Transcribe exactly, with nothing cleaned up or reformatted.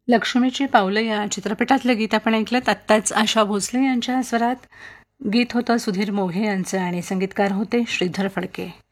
लक्ष्मीची पावलं या चित्रपटातलं गीत आपण ऐकलंत आत्ताच. आशा भोसले यांच्या स्वरात गीत होतं सुधीर मोघे यांचं आणि संगीतकार होते श्रीधर फडके.